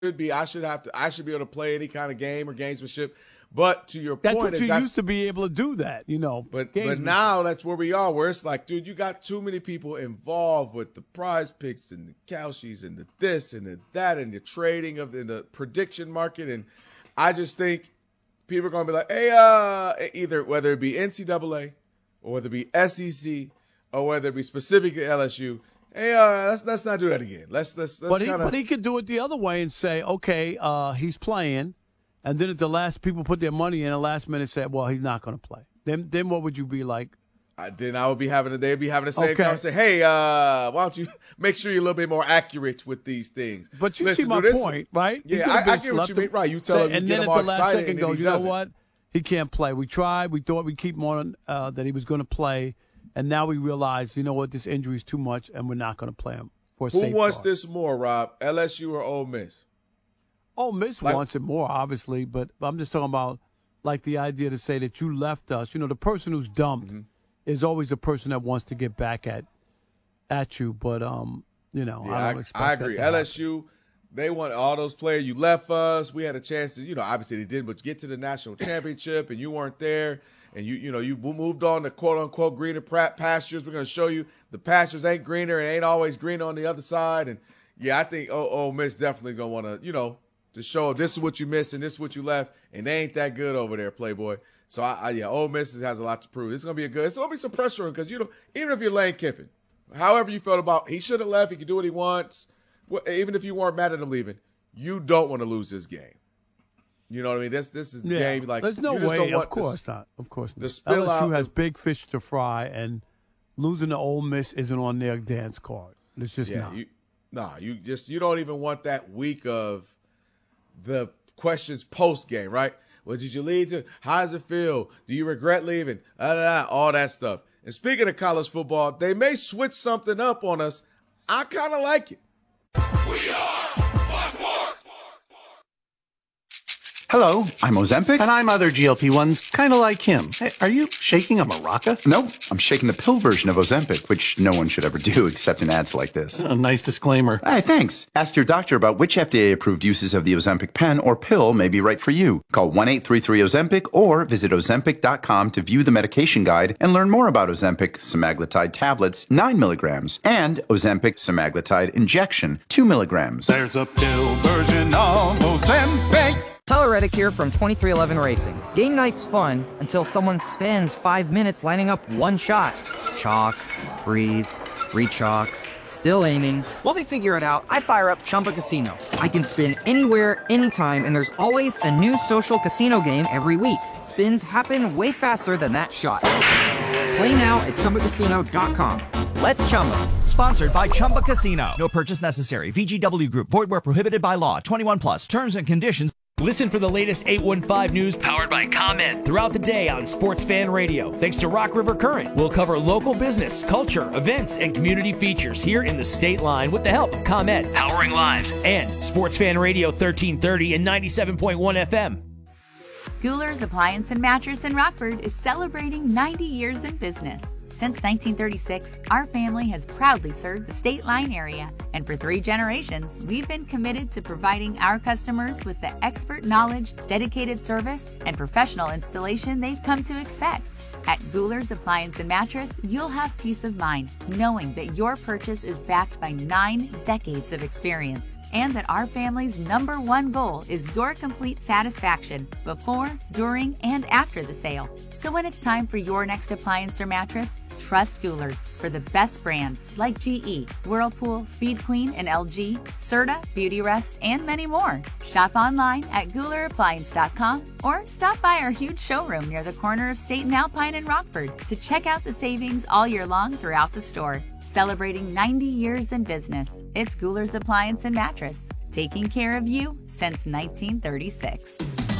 I should be able to play any kind of game or gamesmanship. But to your that's point, what you used to be able to do that, But now that's where we are, where it's like, dude, you got too many people involved with the prize picks and the Kalshis and the this and the that and the trading in the prediction market. And I just think people are going to be like, hey, either whether it be NCAA or whether it be SEC or whether it be specific to LSU, hey, let's not do that again. But he could do it the other way and say, okay, he's playing. And then at the last, people put their money in the last minute and said, well, he's not going to play. Then what would you be like? Then I would be having they'd be having the same conversation. Hey, why don't you make sure you're a little bit more accurate with these things? But you see my point, right? Yeah, I get what you mean. Right, you tell him, and you then get him at all the last excited, second goes, you know what? He can't play. We tried. We thought we'd keep him on that he was going to play, and now we realize, you know what? This injury is too much, and we're not going to play him. Who wants this more, Rob? LSU or Ole Miss? Ole Miss wants it more, obviously, but I'm just talking about like the idea to say that you left us. The person who's dumped is always the person that wants to get back at you. But I don't expect I agree. That LSU, they want all those players. You left us. We had a chance to, obviously they did, but get to the national championship and you weren't there. And you moved on to quote unquote greener pastures. We're going to show you the pastures ain't greener and ain't always greener on the other side. And yeah, I think Ole Miss definitely going to want to, to show this is what you missed and this is what you left, and they ain't that good over there, Playboy. So Ole Miss has a lot to prove. It's gonna be some pressure on because even if you're Lane Kiffin, however you felt about he should have left, he can do what he wants. Even if you weren't mad at him leaving, you don't want to lose this game. You know what I mean? This is the game. Like there's no way. Of course not. Of course not. LSU has big fish to fry, and losing to Ole Miss isn't on their dance card. It's just not. You don't even want that week of the questions post game, right? What did you lead to? How does it feel? Do you regret leaving? All that stuff. And speaking of college football, they may switch something up on us. I kind of like it. We are Fox Sports. Hello, I'm Ozempic. And I'm other GLP-1s, kind of like him. Hey, are you shaking a maraca? No, I'm shaking the pill version of Ozempic, which no one should ever do except in ads like this. A nice disclaimer. Hey, thanks. Ask your doctor about which FDA-approved uses of the Ozempic pen or pill may be right for you. Call 1-833-OZEMPIC or visit Ozempic.com to view the medication guide and learn more about Ozempic semaglutide tablets, 9 milligrams, and Ozempic semaglutide injection, 2 milligrams. There's a pill version of Ozempic. Tyler Reddick here from 2311 Racing. Game night's fun until someone spends 5 minutes lining up one shot. Chalk, breathe, re-chalk, still aiming. While they figure it out, I fire up Chumba Casino. I can spin anywhere, anytime, and there's always a new social casino game every week. Spins happen way faster than that shot. Play now at ChumbaCasino.com. Let's Chumba. Sponsored by Chumba Casino. No purchase necessary. VGW Group. Void where prohibited by law. 21 plus. Terms and conditions. Listen for the latest 815 news powered by ComEd throughout the day on Sports Fan Radio. Thanks to Rock River Current, we'll cover local business, culture, events, and community features here in the state line with the help of ComEd, powering lives, and Sports Fan Radio 1330 and 97.1 FM. Gouler's Appliance and Mattress in Rockford is celebrating 90 years in business. Since 1936, our family has proudly served the State Line area, and for 3 generations, we've been committed to providing our customers with the expert knowledge, dedicated service, and professional installation they've come to expect. At Gouler's Appliance and Mattress, you'll have peace of mind knowing that your purchase is backed by 9 decades of experience, and that our family's #1 goal is your complete satisfaction before, during, and after the sale. So when it's time for your next appliance or mattress, trust Gouler's for the best brands like GE, Whirlpool, Speed Queen, and LG, Serta, Beautyrest, and many more. Shop online at GoulerAppliance.com or stop by our huge showroom near the corner of State and Alpine in Rockford to check out the savings all year long throughout the store. Celebrating 90 years in business, it's Gouler's Appliance and Mattress, taking care of you since 1936.